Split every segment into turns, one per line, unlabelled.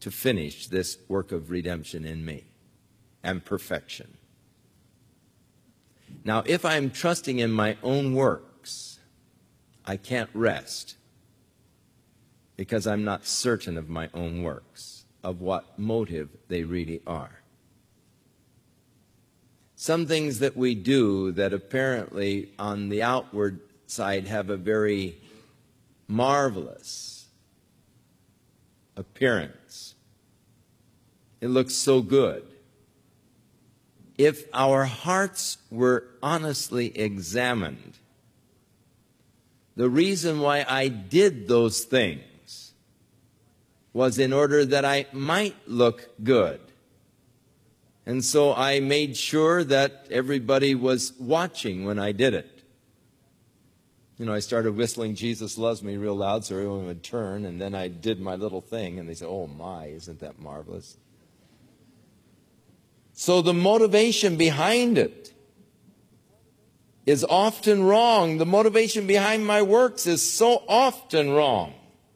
to finish this work of redemption in me and perfection. Now, if I am trusting in my own works, I can't rest because I'm not certain of my own works, of what motive they really are. Some things that we do that apparently on the outward side have a very marvelous appearance. It looks so good. If our hearts were honestly examined, the reason why I did those things was in order that I might look good. And so I made sure that everybody was watching when I did it. You know, I started whistling Jesus Loves Me real loud so everyone would turn, and then I did my little thing, and they said, oh my, isn't that marvelous? So the motivation behind it is often wrong. The motivation behind my works is so often wrong.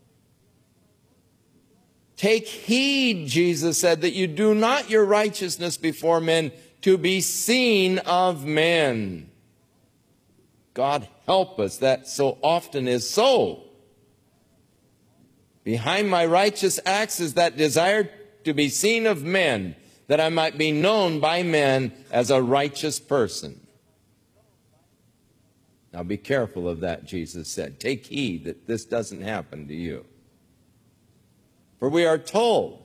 Take heed, Jesus said, that you do not your righteousness before men to be seen of men. God help us, that so often is so. Behind my righteous acts is that desire to be seen of men, that I might be known by men as a righteous person. Now be careful of that, Jesus said. Take heed that this doesn't happen to you. For we are told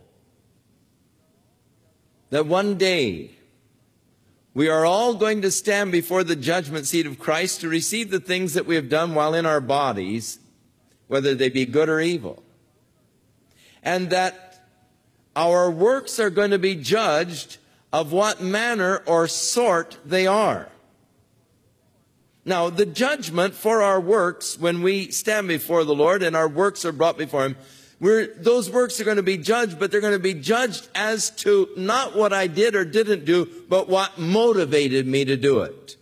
that one day we are all going to stand before the judgment seat of Christ to receive the things that we have done while in our bodies, whether they be good or evil. And that our works are going to be judged of what manner or sort they are. Now, the judgment for our works, when we stand before the Lord and our works are brought before Him, those works are going to be judged, but they're going to be judged as to not what I did or didn't do, but what motivated me to do it.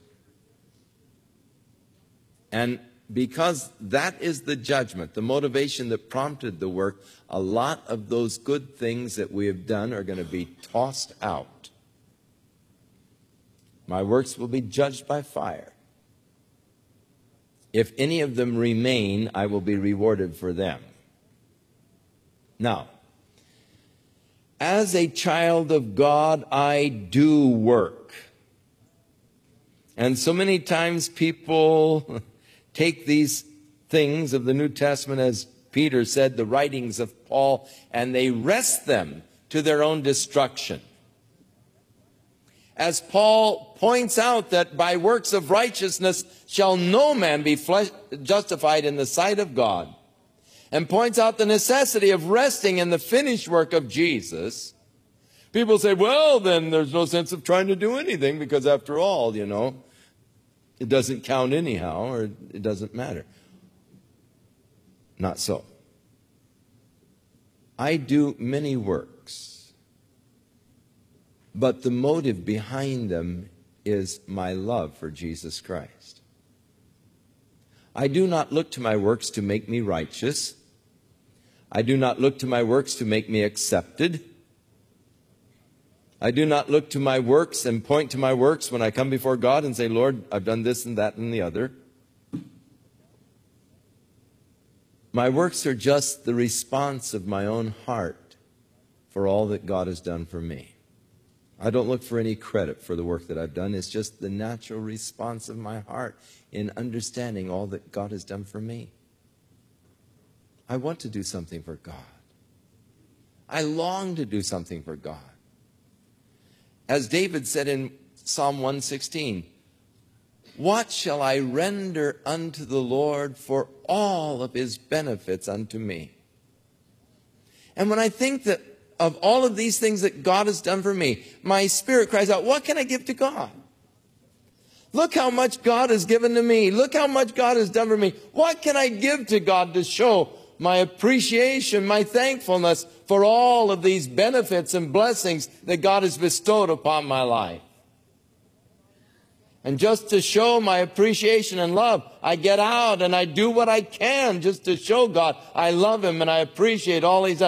And because that is the judgment, the motivation that prompted the work, a lot of those good things that we have done are going to be tossed out. My works will be judged by fire. If any of them remain, I will be rewarded for them. Now, as a child of God, I do work. And so many times people take these things of the New Testament, as Peter said, the writings of Paul, and they wrest them to their own destruction. As Paul points out that by works of righteousness shall no man be justified in the sight of God, and points out the necessity of resting in the finished work of Jesus, people say, well, then there's no sense of trying to do anything because after all, you know, it doesn't count anyhow, or it doesn't matter. Not so. I do many works, but the motive behind them is my love for Jesus Christ. I do not look to my works to make me righteous. I do not look to my works to make me accepted. I do not look to my works and point to my works when I come before God and say, Lord, I've done this and that and the other. My works are just the response of my own heart for all that God has done for me. I don't look for any credit for the work that I've done. It's just the natural response of my heart in understanding all that God has done for me. I want to do something for God. I long to do something for God. As David said in Psalm 116, what shall I render unto the Lord for all of His benefits unto me? And when I think that of all of these things that God has done for me, my spirit cries out, what can I give to God? Look how much God has given to me. Look how much God has done for me. What can I give to God to show my appreciation, my thankfulness for all of these benefits and blessings that God has bestowed upon my life? And just to show my appreciation and love, I get out and I do what I can just to show God I love Him and I appreciate all He's done.